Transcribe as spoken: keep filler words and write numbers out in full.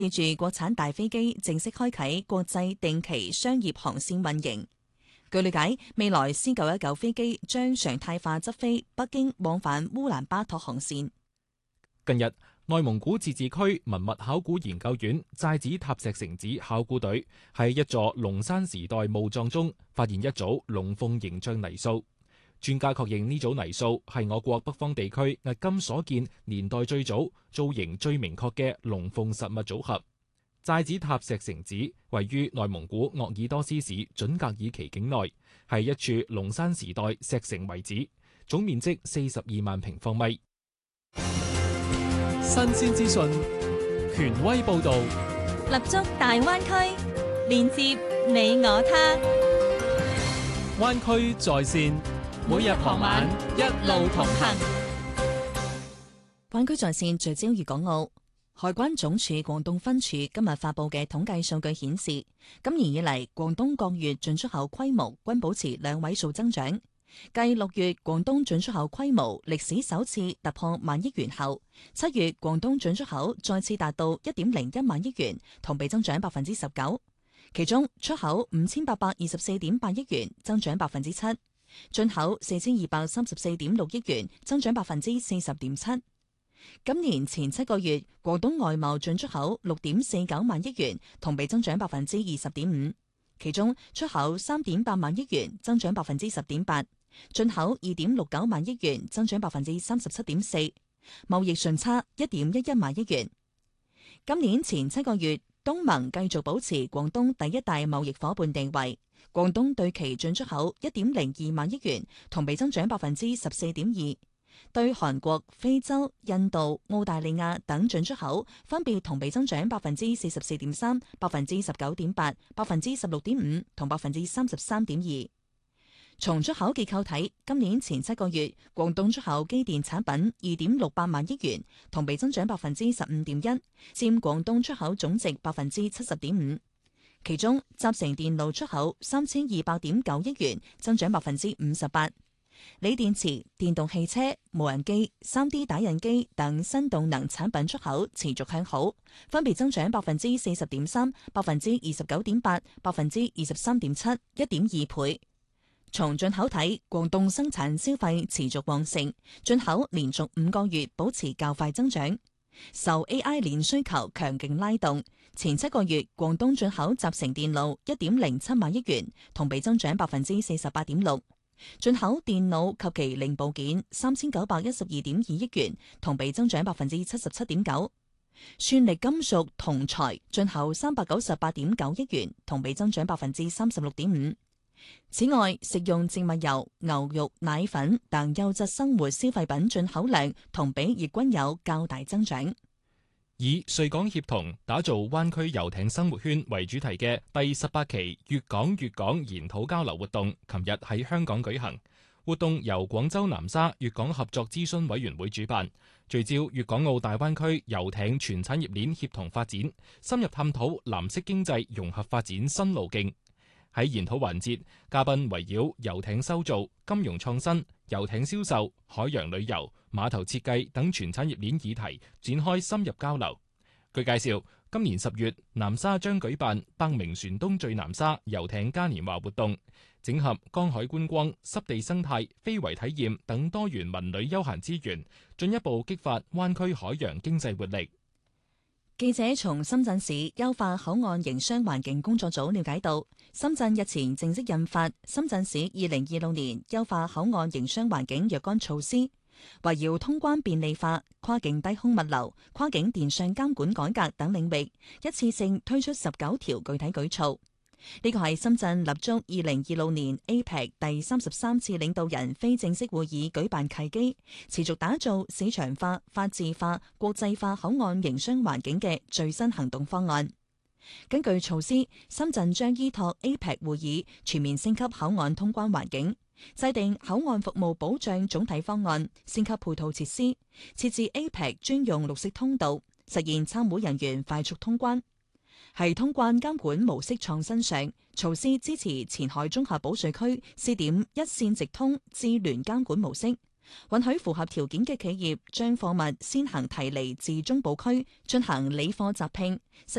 意住國產大飛機正式開啟國際定期商業航線運營。據了解，未來 C 九一九飛機將常態化執飛北京往返烏蘭巴托航線。 近日，內蒙古自治區文物考古研究院寨子塔石城址考古隊喺一座龍山時代墓葬中發現一組龍鳳形象泥塑。專家確認呢組泥塑係我國北方地區迄今所見年代最早、造型最明確嘅龍鳳實物組合。寨子塔石城址位於內蒙古鄂爾多斯市準格爾旗境內，係一處龍山時代石城遺址，總面積四十二萬平方米。 新鮮資訊，權威報導， 立足大灣區，連接你我他。 灣區在線，每日傍晚一路同行。 灣區在線聚焦粵港澳。海關總署廣東分署今日發佈嘅統計數據顯示，今年以嚟廣東各月進出口規模均保持兩位數增長。繼六月廣東進出口規模歷史首次突破萬億元後，七月廣東進出口再次達到一點零一萬億元，同比增長百分之十九。其中出口五千八百二十四點八億元，增長百分之七；進口四千二百三十四點六億元，增長百分之四十點七。今年前七個月，廣東外貿進出口六點四九萬億元，同比增長百分之二十點五。其中出口三點八萬億元，增長百分之十點八；進口二點六九萬億元，增長百分之三十七點四。貿易順差一點一一萬億元。今年前七個月，東盟繼續保持廣東第一大貿易夥伴地位。廣東對其進出口一點零二萬億元，同比增長百分之十四點二。對韓國、非洲、印度、澳大利亞等進出口分別同比增長百分之四十四點三、百分之十九點八、百分之十六點五同百分之三十三點二。從出口結構睇，今年前七個月，廣東出口機電產品二點六八萬億元，同比增長百分之十五點一，佔廣東出口總值百分之七十點五。其中，集成電路出口三千二百點九億元，增長百分之五十八。鋰電池、電動汽車、無人機、三 D 打印機等新動能產品出口持續向好，分別增長百分之四十點三、百分之二十九點八、百分之二十三點七、一點二倍。從進口睇，廣東生產消費持續旺盛，進口連續五個月保持較快增長，受 A I 鏈需求強勁拉動，前七個月廣東進口集成電路一點零七萬億元，同比增長百分之四十八點六。進口電腦及其零部件三千九百一十二點二億元，同比增長百分之七十七點九。算力金屬銅材進口三百九十八點九億元，同比增長百分之三十六點五。此外，食用植物油、牛肉、奶粉等優質生活消費品進口量同比亦均有較大增長。 以穗港協同打造灣區遊艇生活圈為主題嘅第十八期粵港粵港研討交流活動，琴日喺香港舉行。活動由廣州南沙粵港合作諮詢委員會主辦，聚焦粵港澳大灣區遊艇全產業鏈協同發展，深入探討藍色經濟融合發展新路徑。喺研討環節，嘉賓圍繞遊艇修造、金融創新、遊艇銷售、海洋旅遊、碼頭設計等全產業鏈議題展開深入交流。據介紹，今年十月南沙將舉辦百名船東最南沙遊艇嘉年華活動，整合江海觀光、濕地生態、非遺體驗等多元文旅休閒資源，進一步激發灣區海洋經濟活力。 記者從深圳市優化口岸營商環境工作組了解到，深圳日前正式印發《深圳市二零二六年優化口岸營商環境若干措施》，圍繞通關便利化、跨境低空物流、跨境電商監管改革等領域，一次性推出十九條具體舉措。呢個係深圳立足二零二六年 A P E C 第三十三次領導人非正式會議舉辦契機，持續打造市場化、法治化、國際化口岸營商環境嘅最新行動方案。根據措施，深圳將依託 A P E C 會議全面升級口岸通關環境，制定口岸服務保障總體方案，升級配套設施，設置 A P E C 專用綠色通道，實現參會人員快速通關。喺通關監管模式創新上，措施支持前海綜合保稅區試點一線直通智聯監管模式， 允許符合條件嘅企業將貨物先行提離至中部區進行理貨集拼。